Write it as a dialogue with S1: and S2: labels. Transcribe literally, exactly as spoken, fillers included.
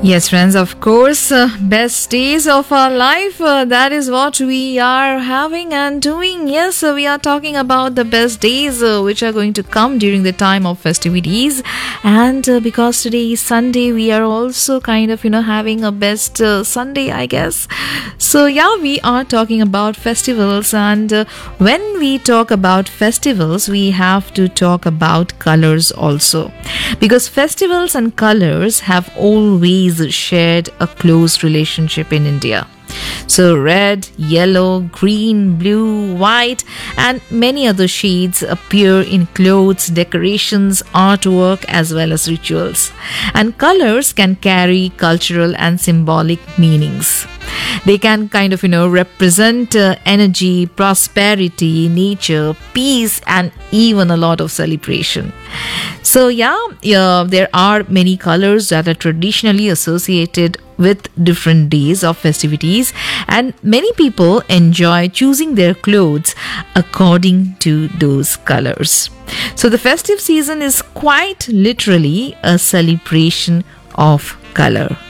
S1: Yes, friends, of course, uh, best days of our life. Uh, that is what we are having and doing. Yes, uh, we are talking about the best days uh, which are going to come during the time of festivities. And uh, because today is Sunday, we are also kind of, you know, having a best uh, Sunday, I guess. So, yeah, we are talking about festivals. And uh, when we talk about festivals, we have to talk about colors also. Because festivals and colors have always shared a close relationship in India. So red, yellow, green, blue, white and many other shades appear in clothes, decorations, artwork as well as rituals. And colors can carry cultural and symbolic meanings. They can kind of, you know, represent uh, energy, prosperity, nature, peace and even a lot of celebration. So yeah, yeah, there are many colors that are traditionally associated with different days of festivities, and many people enjoy choosing their clothes according to those colors. So the festive season is quite literally a celebration of color.